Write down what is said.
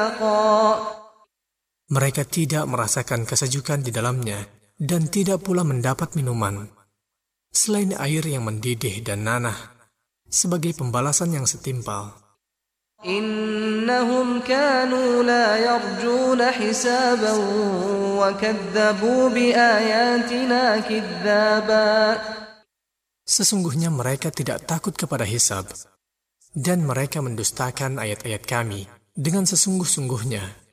Mereka tidak merasakan kesejukan di dalamnya dan tidak pula mendapat minuman selain air yang mendidih dan nanah sebagai pembalasan yang setimpal. إنهم كانوا لا يرجون حسابا وكذبوا بآياتنا كذابا. Sesungguhnya mereka tidak takut kepada hisab, dan mereka mendustakan ayat-ayat kami dengan sesungguh-sungguhnya.